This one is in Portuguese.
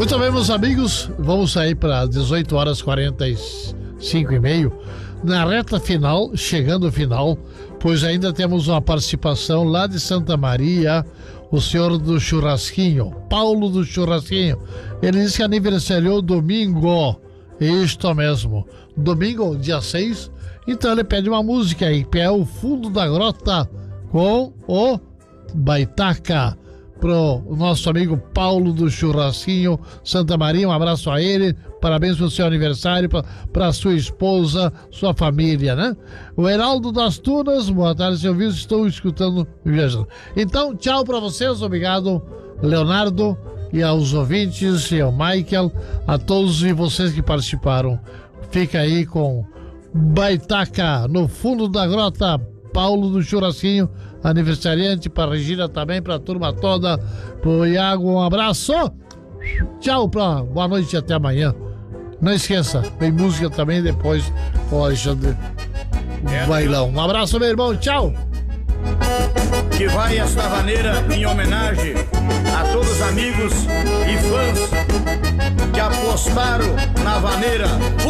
Muito bem, meus amigos, vamos sair para 18 horas 45 e meio. Na reta final, chegando ao final, pois ainda temos uma participação lá de Santa Maria, o senhor do churrasquinho, Paulo do churrasquinho. Ele disse que aniversariou domingo, isto mesmo, domingo, dia 6. Então ele pede uma música aí, que é O Fundo da Grota, com o Baitaca, pro nosso amigo Paulo do churrasquinho, Santa Maria. Um abraço a ele, parabéns pelo seu aniversário, para sua esposa, sua família, né? O Heraldo das Tunas, boa tarde, seu visto, estou escutando viajando. Então, tchau para vocês, obrigado, Leonardo, e aos ouvintes, e ao Michael, a todos e vocês que participaram. Fica aí com Baitaca, No Fundo da Grota, Paulo do churrasquinho, aniversariante, para Regina também, para a turma toda, pro Iago, um abraço, tchau, boa noite e até amanhã. Não esqueça, tem música também depois com o Alexandre Bailão. Um abraço, meu irmão, tchau. Que vai esta vaneira em homenagem a todos os amigos e fãs que apostaram na vaneira.